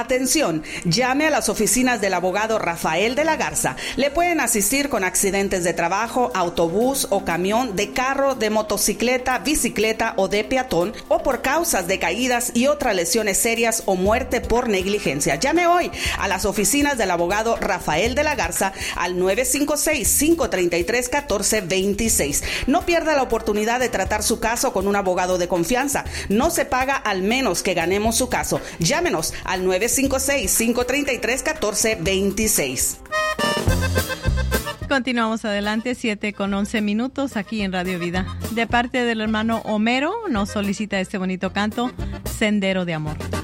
Atención, llame a las oficinas del abogado Rafael de la Garza. Le pueden asistir con accidentes de trabajo, autobús o camión, de carro, de motocicleta, bicicleta o de peatón, o por causas de caídas y otras lesiones serias o muerte por negligencia. Llame hoy a las oficinas del abogado Rafael de la Garza al 956-533-1426. No pierda la oportunidad de tratar su caso con un abogado de confianza. No se paga al menos que ganemos su caso. Llámenos al 956-533-1426. Continuamos adelante, 7:11 aquí en Radio Vida. De parte del hermano Homero, nos solicita este bonito canto, Sendero de Amor.